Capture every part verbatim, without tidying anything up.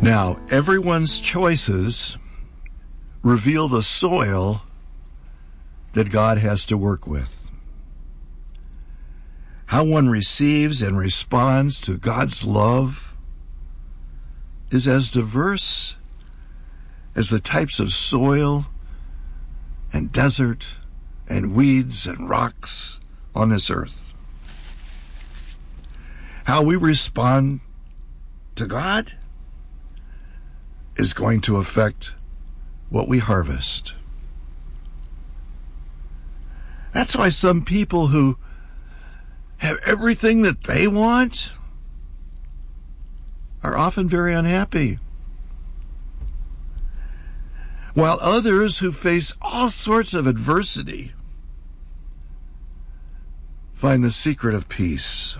Now, everyone's choices reveal the soil that God has to work with. How one receives and responds to God's love is as diverse as the types of soil and desert and weeds and rocks on this earth. How we respond to God is going to affect what we harvest. That's why some people who have everything that they want are often very unhappy, while others who face all sorts of adversity find the secret of peace.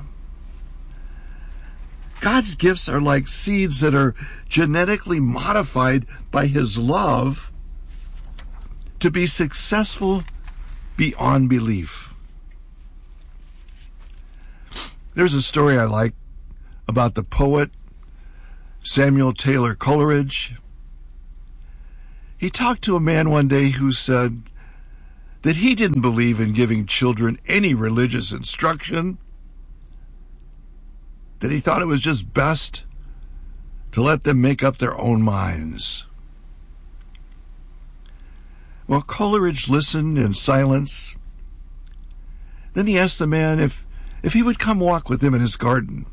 God's gifts are like seeds that are genetically modified by His love to be successful beyond belief. There's a story I like about the poet Samuel Taylor Coleridge. He talked to a man one day who said that he didn't believe in giving children any religious instruction, that he thought it was just best to let them make up their own minds. Well, Coleridge listened in silence. Then he asked the man if, if he would come walk with him in his garden.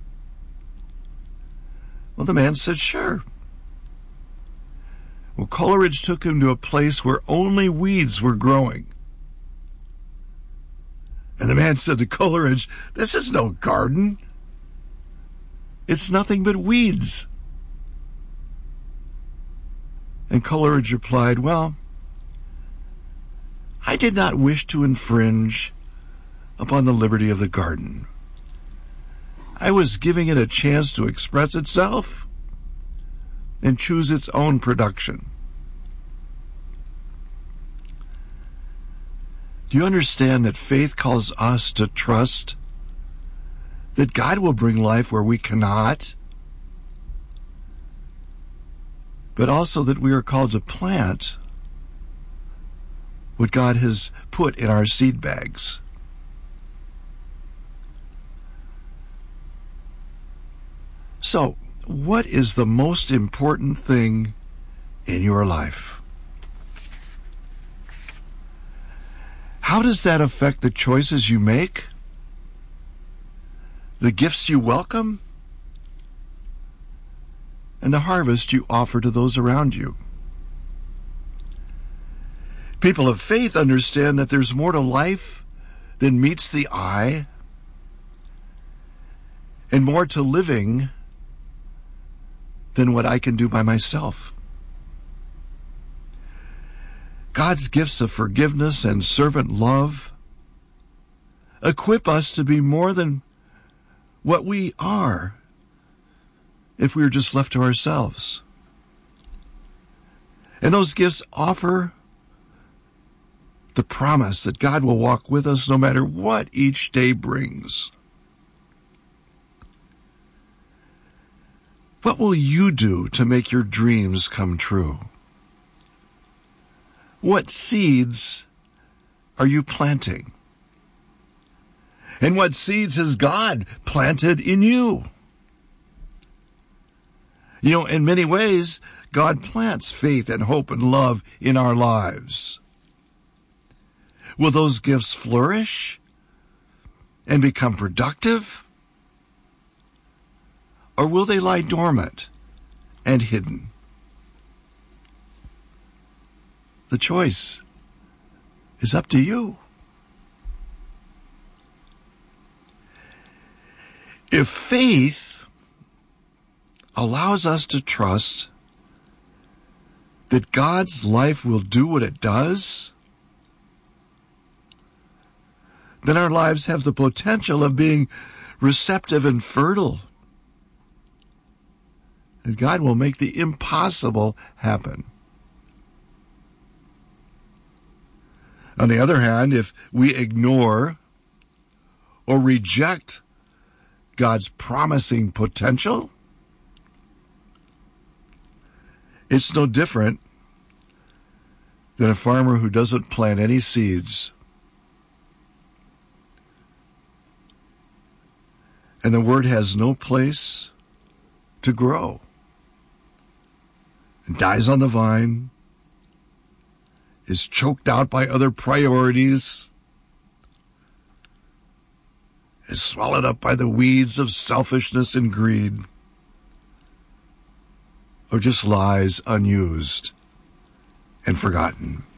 Well, the man said, sure. Well, Coleridge took him to a place where only weeds were growing. And the man said to Coleridge, this is no garden. It's nothing but weeds. And Coleridge replied, well, I did not wish to infringe upon the liberty of the garden. I was giving it a chance to express itself and choose its own production. Do you understand that faith calls us to trust that God will bring life where we cannot, but also that we are called to plant what God has put in our seed bags? So, what is the most important thing in your life? How does that affect the choices you make? The gifts you welcome? And the harvest you offer to those around you? People of faith understand that there's more to life than meets the eye, and more to living than what I can do by myself. God's gifts of forgiveness and servant love equip us to be more than what we are if we are just left to ourselves. And those gifts offer the promise that God will walk with us no matter what each day brings. What will you do to make your dreams come true? What seeds are you planting? And what seeds has God planted in you? You know, in many ways, God plants faith and hope and love in our lives. Will those gifts flourish and become productive? Or will they lie dormant and hidden? The choice is up to you. If faith allows us to trust that God's life will do what it does, then our lives have the potential of being receptive and fertile. And God will make the impossible happen. On the other hand, if we ignore or reject God's promising potential, It's no different than a farmer who doesn't plant any seeds. And the word has no place to grow. It dies on the vine, is choked out by other priorities, is swallowed up by the weeds of selfishness and greed, or just lies unused and forgotten.